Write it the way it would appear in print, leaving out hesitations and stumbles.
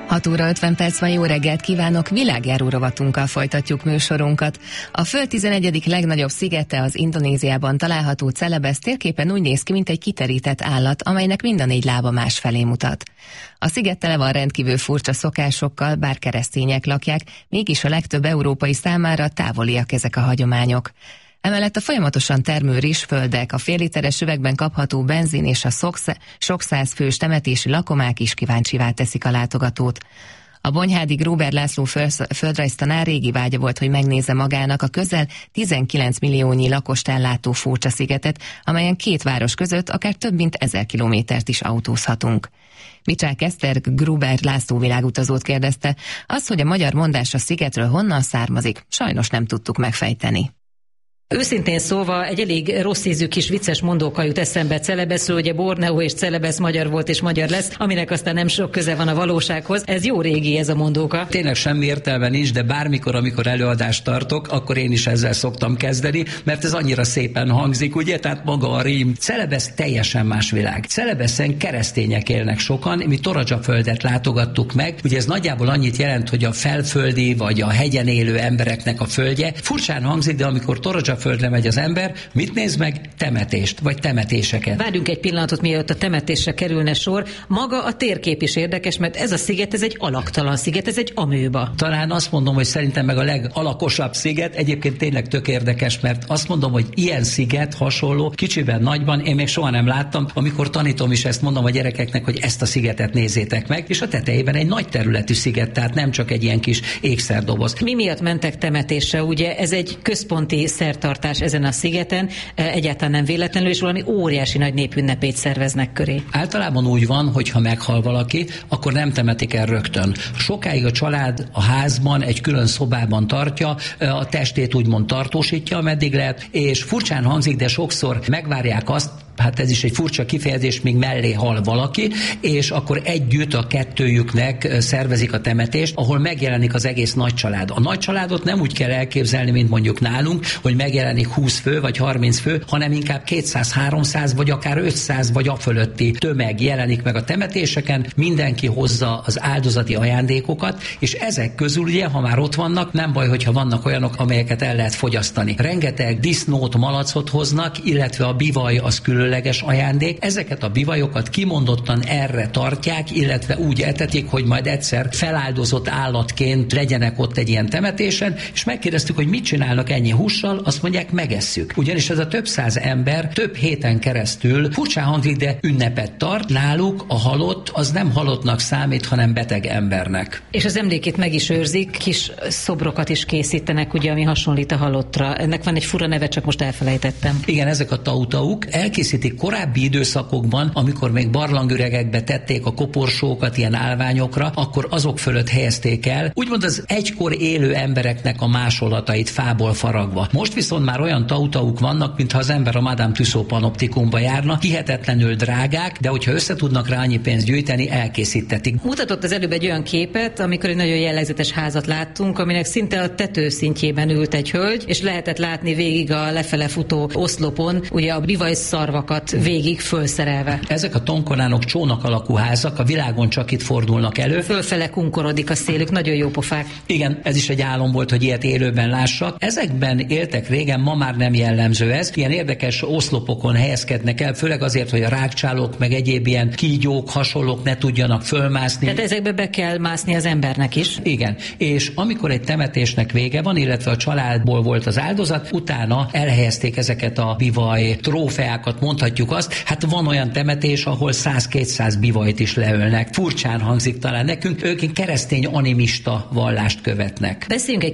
6 óra 50 perc van, jó reggelt kívánok, világjáró rovatunkkal folytatjuk műsorunkat. A Föld 11. legnagyobb szigete, az Indonéziában található Celebesz térképen úgy néz ki, mint egy kiterített állat, amelynek mind a 4 lába másfelé mutat. A sziget tele van rendkívül furcsa szokásokkal, bár keresztények lakják, mégis a legtöbb európai számára távoliak ezek a hagyományok. Emellett a folyamatosan termő rizsföldek, a félliteres üvegben kapható benzin és a sok száz fős temetési lakomák is kíváncsivá teszik a látogatót. A Bonyhádi Gruber László földrajztanár régi vágya volt, hogy megnézze magának a közel 19 milliónyi lakost ellátó furcsa szigetet, amelyen 2 város között akár több mint 1000 kilométert is autózhatunk. Micsák Eszter Gruber László világutazót kérdezte, az, hogy a magyar mondás a szigetről honnan származik, sajnos nem tudtuk megfejteni. Őszintén szólva egy elég rossz ízű kis vicces mondóka jut eszembe Celebeszről, ugye Borneó és Celebesz magyar volt és magyar lesz, aminek aztán nem sok köze van a valósághoz. Ez jó régi ez a mondóka. Tényleg semmi értelme nincs, de bármikor, amikor előadást tartok, akkor én is ezzel szoktam kezdeni, mert ez annyira szépen hangzik, ugye? Tehát maga a rím. Celebesz teljesen más világ. Celebeszen keresztények élnek sokan, mi Toradzsaföldet látogattuk meg. Ugye ez nagyjából annyit jelent, hogy a felföldi vagy a hegyen élő embereknek a földje. Furcsán hangzik, de amikor Toradzsaföldre megy az ember, mit néz meg? Temetést, vagy temetéseket. Várjunk egy pillanatot, mielőtt a temetésre kerülne sor. Maga a térkép is érdekes, mert ez a sziget, ez egy alaktalan sziget, ez egy amőba. Talán azt mondom, hogy szerintem meg a legalakosabb sziget. Egyébként tényleg tök érdekes, mert azt mondom, hogy ilyen sziget hasonló, kicsiben, nagyban, én még soha nem láttam. Amikor tanítom is ezt, mondom a gyerekeknek, hogy ezt a szigetet nézzétek meg, és a tetejében egy nagy területű sziget, tehát nem csak egy ilyen kis ékszerdoboz. Mi miatt mentek temetésre, ugye? Ez egy központi szertartás ezen a szigeten, egyáltalán nem véletlenül, és valami óriási nagy népünnepét szerveznek köré. Általában úgy van, hogy ha meghal valaki, akkor nem temetik el rögtön. Sokáig a család a házban, egy külön szobában tartja, a testét úgymond tartósítja, ameddig lehet, és furcsán hangzik, de sokszor megvárják azt, hát ez is egy furcsa kifejezés, még mellé hal valaki, és akkor együtt a kettőjüknek szervezik a temetést, ahol megjelenik az egész nagycsalád. A nagycsaládot nem úgy kell elképzelni, mint mondjuk nálunk, hogy megjelenik 20 fő vagy 30 fő, hanem inkább 200-300 vagy akár 500 vagy a fölötti tömeg jelenik meg a temetéseken, mindenki hozza az áldozati ajándékokat, és ezek közül ugye, ha már ott vannak, nem baj, hogyha vannak olyanok, amelyeket el lehet fogyasztani. Rengeteg disznót, malacot hoznak, illetve a bivaj az különleges ajándék. Ezeket a bivajokat kimondottan erre tartják, illetve úgy etetik, hogy majd egyszer feláldozott állatként legyenek ott egy ilyen temetésen, és megkérdeztük, hogy mit csinálnak ennyi hússal, azt mondják, megesszük. Ugyanis ez a több száz ember több héten keresztül, furcsán hangzik, de ünnepet tart. Náluk a halott az nem halottnak számít, hanem beteg embernek. És az emlékét meg is őrzik, kis szobrokat is készítenek, ugye, ami hasonlít a halottra. Ennek van egy fura neve, csak most elfelejtettem. Igen, ezek a tautauk elkészítik korábbi időszakokban, amikor még barlangüregekbe tették a koporsókat ilyen állványokra, akkor azok fölött helyezték el, úgymond az egykor élő embereknek a másolatait fából faragva. Most viszont már olyan tautauk vannak, mintha az ember a Madame Tussauds panoptikumba járna, hihetetlenül drágák, de hogyha össze tudnak rá annyi pénzt gyűjteni, elkészítetik. Mutatott az előbb egy olyan képet, amikor egy nagyon jellegzetes házat láttunk, aminek szinte a tetőszintjében ült egy hölgy, és lehetett látni végig a lefele futó oszlopon, ugye a bivajszarvakat végig fölszerelve. Ezek a tonkonánok csónak alakú házak, a világon csak itt fordulnak elő. Fölfele kunkorodik a szélük, nagyon jó pofák. Igen, ez is egy álom volt, hogy ilyet élőben lássak. Ezekben éltek régen, ma már nem jellemző ez. Ilyen érdekes oszlopokon helyezkednek el, főleg azért, hogy a rágcsálók meg egyéb ilyen kígyók, hasonlók ne tudjanak fölmászni. Tehát ezekbe be kell mászni az embernek is. Igen, és amikor egy temetésnek vége van, illetve a családból volt az áldozat, utána elhelyezték ezeket a bivaj trófeákat, mondhatjuk azt. Hát van olyan temetés, ahol 100-200 bivajt is leölnek. Furcsán hangzik talán nekünk, ők keresztény animista vallást követnek. Beszéljünk egy